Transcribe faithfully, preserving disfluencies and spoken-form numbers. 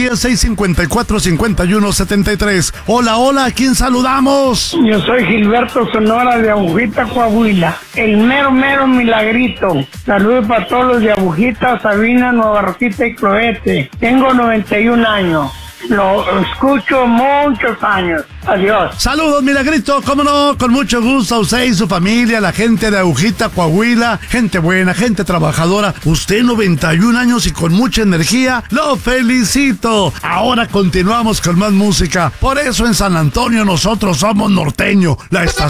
diez, seis cincuenta y cuatro, cincuenta y uno setenta y tres. Hola, hola, ¿a quién saludamos? Yo soy Gilberto Sonora de Agujita, Coahuila. El mero, mero milagrito. Saludos para todos los de Agujita, Sabina, Nueva Rosita y Cloete. Tengo noventa y un años. Lo escucho muchos años. Adiós. Saludos, milagrito, cómo no, con mucho gusto a usted y su familia, la gente de Agujita, Coahuila, gente buena, gente trabajadora. Usted noventa y un años y con mucha energía, lo felicito. Ahora continuamos con más música. Por eso en San Antonio nosotros somos norteño, la estación